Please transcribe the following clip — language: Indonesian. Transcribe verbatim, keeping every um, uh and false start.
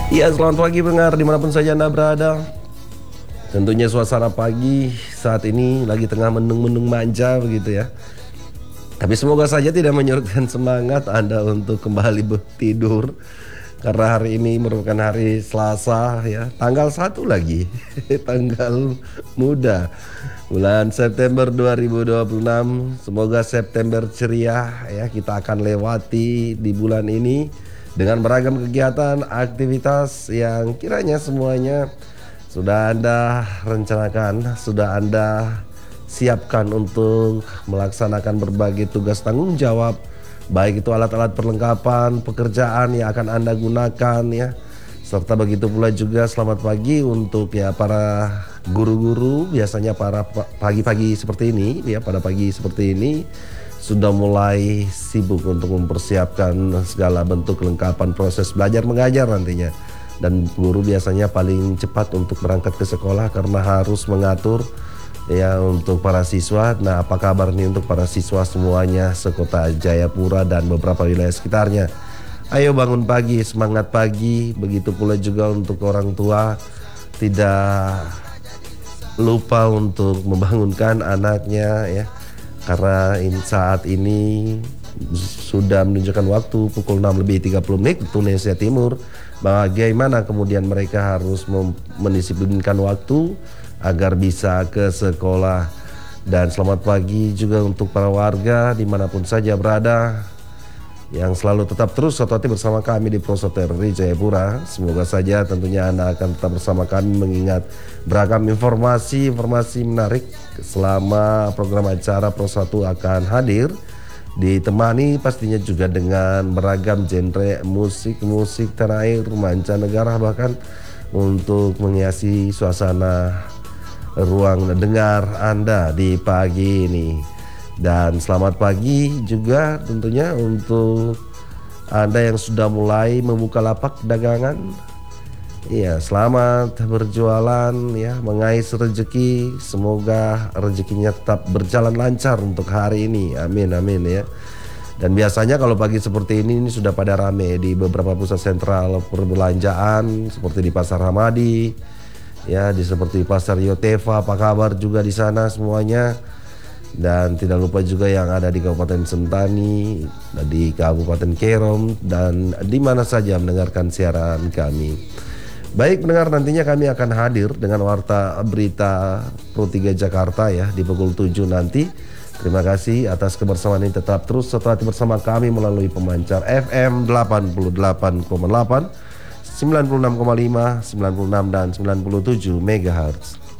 Ya, selamat pagi pendengar dimanapun saja Anda berada. Tentunya suasana pagi saat ini lagi tengah mendung-mendung manja begitu ya. Tapi semoga saja tidak menyurutkan semangat Anda untuk kembali tidur. Karena hari ini merupakan hari Selasa ya, tanggal satu lagi. Tanggal muda. Bulan September dua ribu dua puluh enam. Semoga September ceria ya, kita akan lewati di bulan ini dengan beragam kegiatan, aktivitas yang kiranya semuanya sudah Anda rencanakan, sudah Anda siapkan untuk melaksanakan berbagai tugas tanggung jawab, baik itu alat-alat perlengkapan pekerjaan yang akan Anda gunakan ya. Serta begitu pula juga selamat pagi untuk ya para guru-guru, biasanya para pagi-pagi seperti ini ya, pada pagi seperti ini sudah mulai sibuk untuk mempersiapkan segala bentuk kelengkapan proses belajar mengajar nantinya. Dan guru biasanya paling cepat untuk berangkat ke sekolah karena harus mengatur ya untuk para siswa. Nah, apa kabar nih untuk para siswa semuanya sekota Jayapura dan beberapa wilayah sekitarnya? Ayo bangun pagi, semangat pagi. Begitu pula juga untuk orang tua, tidak lupa untuk membangunkan anaknya ya. Karena in, saat ini sudah menunjukkan waktu pukul enam lebih tiga puluh menit waktu Indonesia Timur. Bagaimana kemudian mereka harus mendisiplinkan waktu agar bisa ke sekolah. Dan selamat pagi juga untuk para warga dimanapun saja berada, yang selalu tetap terus satu hati bersama kami di Proso T R I Jayapura. Semoga saja tentunya Anda akan tetap bersama kami mengingat beragam informasi-informasi menarik selama program acara Pro satu akan hadir. Ditemani pastinya juga dengan beragam genre musik-musik tanah air, mancanegara, bahkan untuk menghiasi suasana ruang dengar Anda di pagi ini. Dan selamat pagi juga tentunya untuk Anda yang sudah mulai membuka lapak dagangan. Iya, selamat berjualan ya, mengais rezeki. Semoga rezekinya tetap berjalan lancar untuk hari ini. Amin amin ya. Dan biasanya kalau pagi seperti ini, ini sudah pada rame di beberapa pusat sentral perbelanjaan seperti di Pasar Hamadi ya, di seperti Pasar Yotefa. Apa kabar juga di sana semuanya? Dan tidak lupa juga yang ada di Kabupaten Sentani, di Kabupaten Kerom, dan di mana saja mendengarkan siaran kami. Baik pendengar, nantinya kami akan hadir dengan warta berita Pro tiga Jakarta ya di pukul tujuh nanti. Terima kasih atas kebersamaan ini, tetap terus satu hati bersama kami melalui pemancar F M delapan puluh delapan koma delapan, sembilan puluh enam koma lima, sembilan puluh enam dan sembilan puluh tujuh megahertz.